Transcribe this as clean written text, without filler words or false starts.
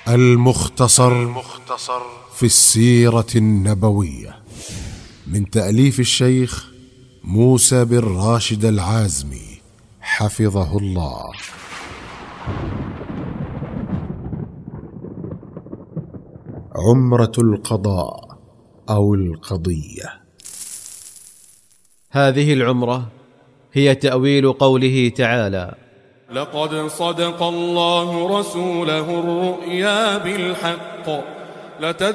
المختصر في السيرة النبوية من تأليف الشيخ موسى بن راشد العازمي حفظه الله. عمرة القضاء أو القضية. هذه العمرة هي تأويل قوله تعالى: لقد صدق الله رسوله الرؤيا بالحق